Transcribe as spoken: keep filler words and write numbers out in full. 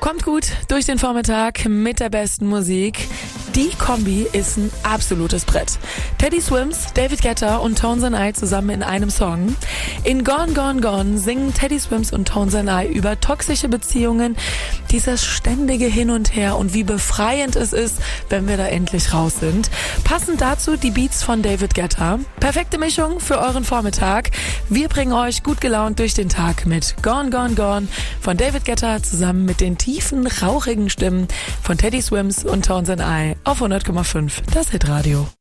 Kommt gut durch den Vormittag mit der besten Musik. Die Kombi ist ein absolutes Brett. Teddy Swims, David Guetta und Tones and I zusammen in einem Song. In Gone, Gone, Gone singen Teddy Swims und Tones and I über toxische Beziehungen, dieses ständige Hin und Her und wie befreiend es ist, wenn wir da endlich raus sind. Passend dazu die Beats von David Guetta. Perfekte Mischung für euren Vormittag. Wir bringen euch gut gelaunt durch den Tag mit Gone, Gone, Gone von David Guetta zusammen mit den tiefen, rauchigen Stimmen von Teddy Swims und Tones and I auf hundert Komma fünf, das Hitradio.